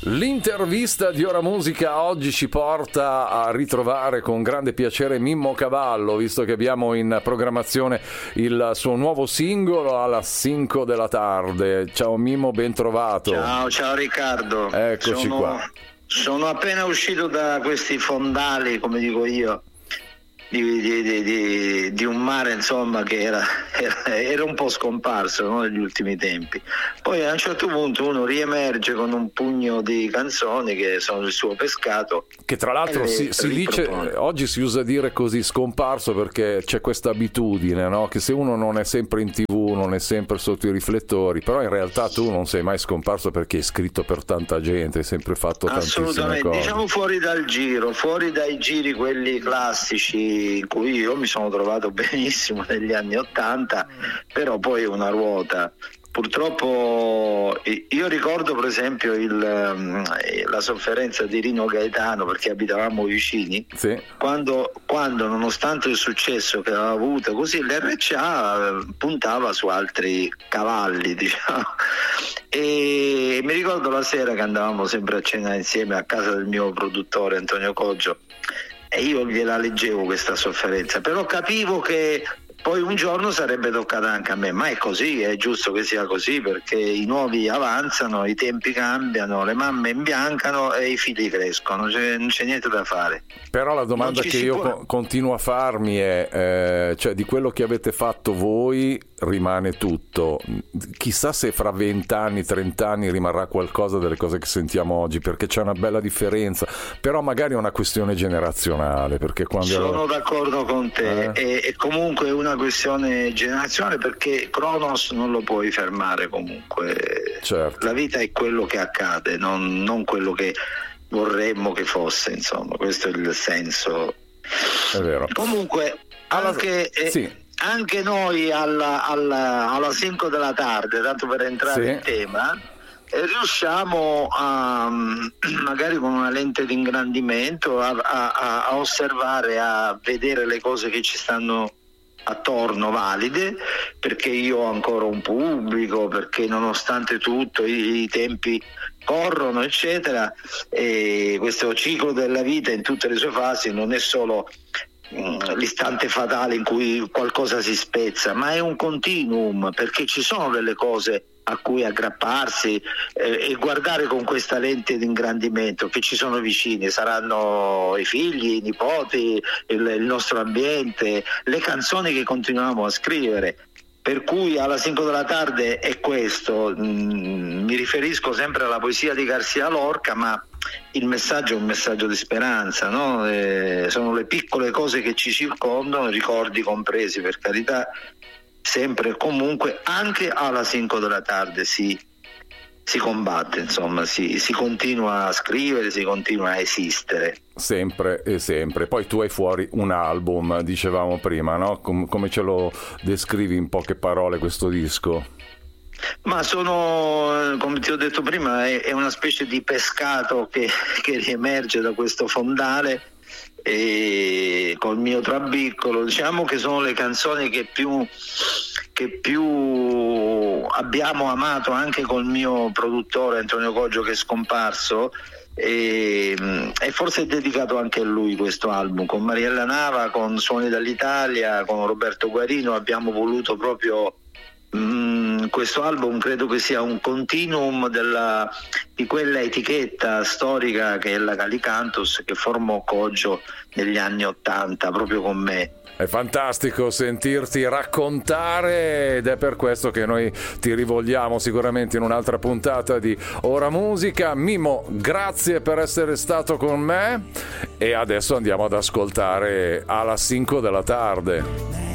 L'intervista di Ora Musica oggi ci porta a ritrovare con grande piacere Mimmo Cavallo, visto che abbiamo in programmazione il suo nuovo singolo alla 5 della tarde. Ciao Mimmo, ben trovato. Ciao Riccardo. Eccoci qua. Sono appena uscito da questi fondali, come dico io, di un mare, insomma, che era un po' scomparso, no, negli ultimi tempi. Poi a un certo punto uno riemerge con un pugno di canzoni che sono il suo pescato, che tra l'altro si dice, oggi si usa dire così, scomparso, perché c'è questa abitudine, no? Che se uno non è sempre in TV, non è sempre sotto i riflettori, però in realtà tu non sei mai scomparso, perché hai scritto per tanta gente, hai sempre fatto tantissime cose. Diciamo fuori dal giro, fuori dai giri quelli classici in cui io mi sono trovato benissimo negli anni '80, però poi una ruota. Purtroppo io ricordo per esempio la sofferenza di Rino Gaetano, perché abitavamo vicini, sì. quando nonostante il successo che aveva avuto, così l'RCA puntava su altri cavalli, diciamo. E mi ricordo la sera che andavamo sempre a cena insieme a casa del mio produttore Antonio Coggio, e io gliela leggevo questa sofferenza, però capivo che poi un giorno sarebbe toccata anche a me, ma è così, è giusto che sia così, perché i nuovi avanzano, i tempi cambiano, le mamme imbiancano e i figli crescono, non c'è niente da fare. Però la domanda che io continuo a farmi è, cioè, di quello che avete fatto voi rimane tutto, chissà se fra 20 anni, 30 anni rimarrà qualcosa delle cose che sentiamo oggi, perché c'è una bella differenza, però magari è una questione generazionale, perché quando sono d'accordo con te, è comunque una questione generazionale, perché Cronos non lo puoi fermare comunque. Certo. La vita è quello che accade, non quello che vorremmo che fosse, insomma, questo è il senso. È vero. Comunque anche noi alla 5 della tarde, tanto per entrare in tema, riusciamo a, magari con una lente di ingrandimento, a osservare, a vedere le cose che ci stanno attorno valide, perché io ho ancora un pubblico, perché nonostante tutto i tempi corrono, eccetera, e questo ciclo della vita in tutte le sue fasi non è solo l'istante fatale in cui qualcosa si spezza, ma è un continuum, perché ci sono delle cose a cui aggrapparsi e guardare con questa lente di ingrandimento, che ci sono vicini, saranno i figli, i nipoti, il nostro ambiente, le canzoni che continuiamo a scrivere. Per cui alla 5 della tarde è questo, mi riferisco sempre alla poesia di García Lorca, ma il messaggio è un messaggio di speranza, no? Sono le piccole cose che ci circondano, ricordi compresi, per carità, sempre e comunque, anche alla 5 della tarde si combatte, insomma, si continua a scrivere, si continua a esistere. Sempre e sempre. Poi tu hai fuori un album, dicevamo prima, no? Come ce lo descrivi in poche parole questo disco? Ma sono, come ti ho detto prima, è una specie di pescato che riemerge da questo fondale, e col mio trabiccolo, diciamo che sono le canzoni che più abbiamo amato anche col mio produttore Antonio Coggio, che è scomparso, e forse è dedicato anche a lui questo album. Con Mariella Nava, con Suoni dall'Italia, con Roberto Guarino abbiamo voluto proprio questo album, credo che sia un continuum di quella etichetta storica che è la Calicantus, che formò Coggio negli anni '80 proprio con me. È fantastico sentirti raccontare, ed è per questo che noi ti rivogliamo sicuramente in un'altra puntata di Ora Musica. Mimmo, grazie per essere stato con me, e adesso andiamo ad ascoltare alla 5 della tarde.